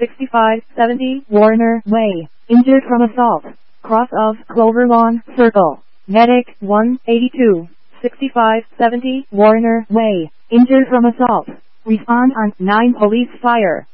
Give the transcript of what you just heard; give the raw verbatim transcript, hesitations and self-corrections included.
sixty-five seventy Warner Way, injured from assault. Cross of Clover Lawn Circle. Medic one eighty-two, sixty-five seventy Warner Way, injured from assault. Respond on nine Police Fire.